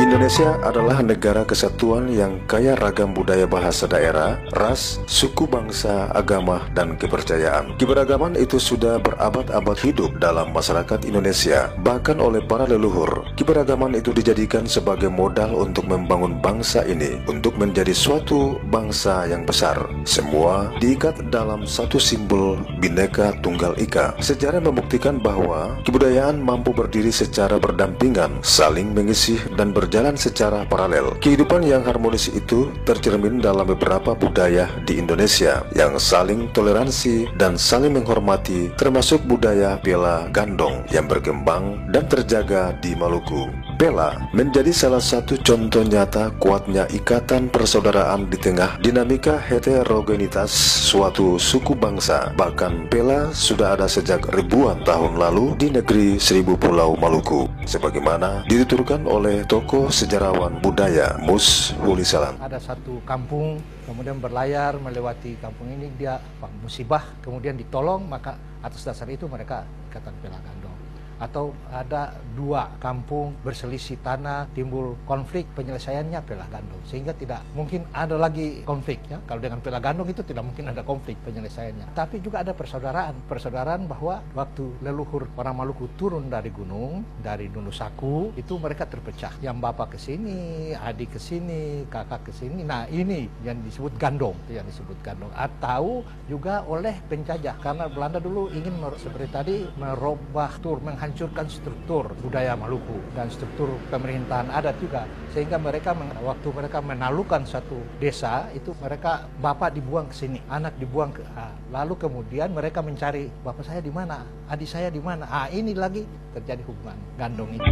Indonesia adalah negara kesatuan yang kaya ragam budaya bahasa daerah, ras, suku bangsa, agama, dan kepercayaan. Keberagaman itu sudah berabad-abad hidup dalam masyarakat Indonesia. Bahkan oleh para leluhur, keberagaman itu dijadikan sebagai modal untuk membangun bangsa ini untuk menjadi suatu bangsa yang besar. Semua diikat dalam satu simbol Bhinneka Tunggal Ika. Sejarah membuktikan bahwa kebudayaan mampu berdiri secara berdampingan, saling mengisi dan berjalan secara paralel. Kehidupan yang harmonis itu tercermin dalam beberapa budaya di Indonesia yang saling toleransi dan saling menghormati, termasuk budaya Pela Gandong yang berkembang dan terjaga di Maluku. Pela menjadi salah satu contoh nyata kuatnya ikatan persaudaraan di tengah dinamika heterogenitas suatu suku bangsa. Bahkan Pela sudah ada sejak ribuan tahun lalu di negeri Seribu Pulau Maluku, sebagaimana dituturkan oleh tokoh sejarawan budaya Mus Hulisalan. Ada satu kampung, kemudian berlayar melewati kampung ini, dia musibah, kemudian ditolong, maka atas dasar itu mereka ikatan Pela Gandong. Atau ada dua kampung berselisih tanah, timbul konflik, penyelesaiannya Pela Gandong, sehingga tidak mungkin ada lagi konflik ya. Kalau dengan Pela Gandong itu tidak mungkin ada konflik penyelesaiannya. Tapi juga ada persaudaraan bahwa waktu leluhur orang Maluku turun dari gunung, dari Nunusaku, itu mereka terpecah. Yang bapak ke sini, adik ke sini, kakak ke sini. Nah, ini yang disebut gandong, atau juga oleh penjajah, karena Belanda dulu ingin seperti tadi merubah menghancurkan struktur budaya Maluku dan struktur pemerintahan adat juga, sehingga mereka waktu mereka menaklukkan satu desa itu, mereka bapak dibuang ke sini, anak dibuang ke lalu kemudian mereka mencari bapak saya di mana, adik saya di mana. Ini lagi terjadi hubungan gandong ini.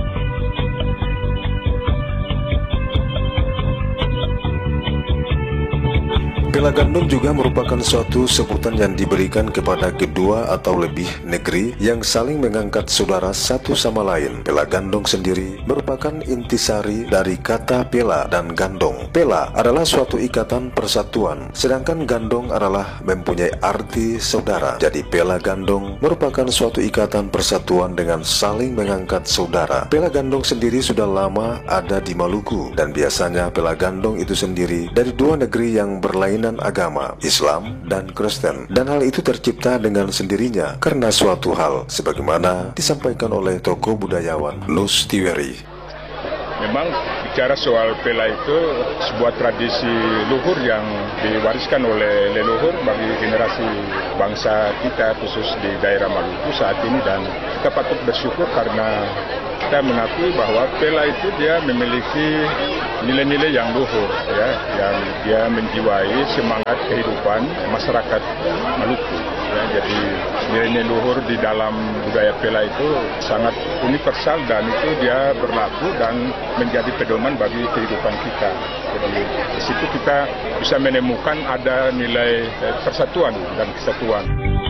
Pela Gandong juga merupakan suatu sebutan yang diberikan kepada kedua atau lebih negeri yang saling mengangkat saudara satu sama lain. Pela Gandong sendiri merupakan intisari dari kata Pela dan Gandong. Pela adalah suatu ikatan persatuan, sedangkan Gandong adalah mempunyai arti saudara. Jadi Pela Gandong merupakan suatu ikatan persatuan dengan saling mengangkat saudara. Pela Gandong sendiri sudah lama ada di Maluku, dan biasanya Pela Gandong itu sendiri dari dua negeri yang berlainan agama, Islam dan Kristen, dan hal itu tercipta dengan sendirinya karena suatu hal, sebagaimana disampaikan oleh tokoh budayawan Lus Tiweri. Memang bicara soal Pela itu sebuah tradisi luhur yang diwariskan oleh leluhur bagi generasi bangsa kita, khusus di daerah Maluku saat ini, dan kita patut bersyukur karena kita mengakui bahwa Pela itu dia memiliki nilai-nilai yang luhur ya, yang dia menjiwai semangat kehidupan masyarakat Maluku ya. Jadi nilai-nilai luhur di dalam budaya Pela itu sangat universal, dan itu dia berlaku dan menjadi pedoman bagi kehidupan kita. Jadi di situ kita bisa menemukan ada nilai persatuan dan kesatuan.